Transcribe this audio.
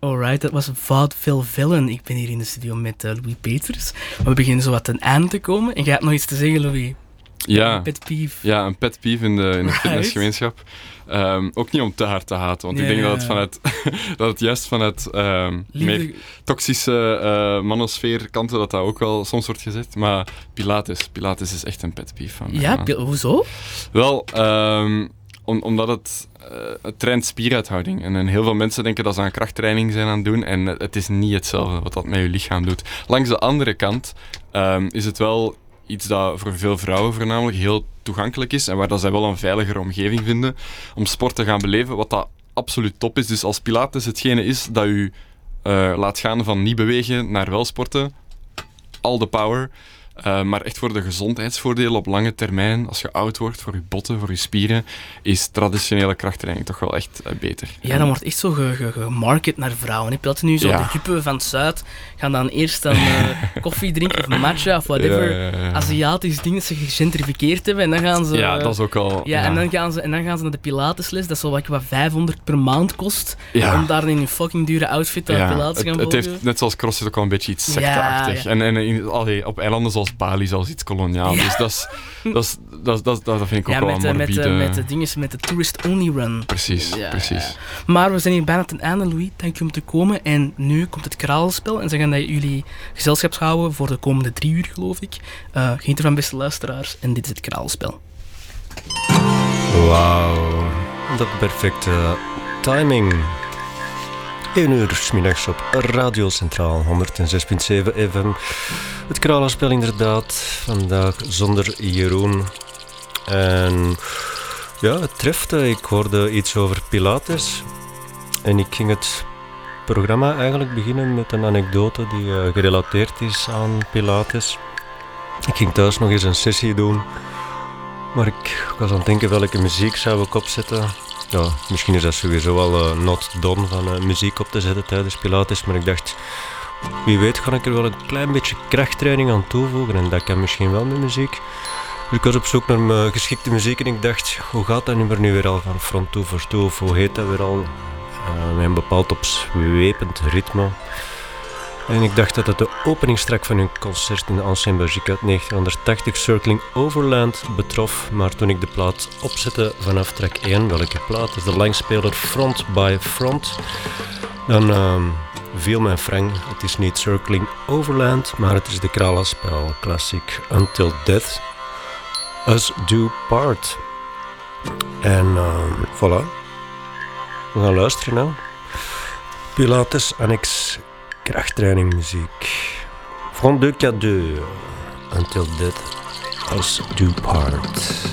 Alright, dat was Vaudeville Villain. Ik ben hier in de studio met Louis Peters. Maar we beginnen zo wat ten einde te komen. En jij hebt nog iets te zeggen, Louis? Ja, een pet peeve. Ja, een pet peeve in de fitnessgemeenschap. Ook niet om te hard te haten, want ik denk dat het juist vanuit meer toxische manosfeer kanten dat ook wel soms wordt gezegd. Maar Pilates is echt een pet peeve van mij. Ja, hoezo? Wel, omdat het traint spieruithouding. En heel veel mensen denken dat ze aan krachttraining zijn aan het doen. En het is niet hetzelfde wat dat met je lichaam doet. Langs de andere kant is het wel iets dat voor veel vrouwen voornamelijk heel toegankelijk is en waar dat zij wel een veiligere omgeving vinden om sport te gaan beleven, wat dat absoluut top is. Dus als Pilates hetgene is dat u laat gaan van niet bewegen naar wel sporten, all the power. Maar echt voor de gezondheidsvoordelen op lange termijn, als je oud wordt, voor je botten, voor je spieren, is traditionele krachttraining toch wel echt beter. Ja, dan wordt echt zo gemarket naar vrouwen. Heb je dat nu zo? Ja. De juppen van het Zuid gaan dan eerst dan koffie drinken of matcha of whatever. Aziatisch ding dat ze gegentrificeerd hebben. En dan gaan ze... Ja, dat is ook al... Ja, en dan gaan ze naar de Pilatesles, dat zo wat $500 per maand kost, om daar in een fucking dure outfit aan Pilates te gaan volgen. Het heeft, net zoals CrossFit, ook al een beetje iets secteachtig. Ja. En op eilanden zoals Bali zelfs iets koloniaal. Ja. Dus dat vind ik ook wel morbide. Met de tourist-only run. Precies. Maar we zijn hier bijna ten einde, Louis. Dank je om te komen. En nu komt het kralenspel. En ze gaan dat jullie gezelschap houden voor de komende 3 uur, geloof ik. Geniet ervan, beste luisteraars. En dit is het kralenspel. Wauw. Dat perfecte timing. 1 uur 's middags op Radio Centraal 106.7 FM. Het kralenspel inderdaad, vandaag zonder Jeroen. En ja, het treft. Ik hoorde iets over Pilates. En ik ging het programma eigenlijk beginnen met een anekdote die gerelateerd is aan Pilates. Ik ging thuis nog eens een sessie doen. Maar ik was aan het denken welke muziek zou ik opzetten. Ja, misschien is dat sowieso al not done van muziek op te zetten tijdens Pilates. Maar ik dacht, wie weet ga ik er wel een klein beetje krachttraining aan toevoegen. En dat kan misschien wel met muziek. Dus ik was op zoek naar geschikte muziek en ik dacht, hoe gaat dat nummer nu weer al van front toe voor toe? Of hoe heet dat weer al? Met een bepaald opzwepend ritme. En ik dacht dat het de openingstrack van hun concert in de Ancien Belgique uit 1980 Circling Overland betrof. Maar toen ik de plaat opzette vanaf track 1, welke plaat is de langspeler Front by Front, dan viel mijn frang. Het is niet Circling Overland, maar het is de kralenspel classic Until Death Us Do Part. En voilà. We gaan luisteren nou. Pilates Annex krachttraining muziek. Front 2 4 2 Until Death Us Do Part.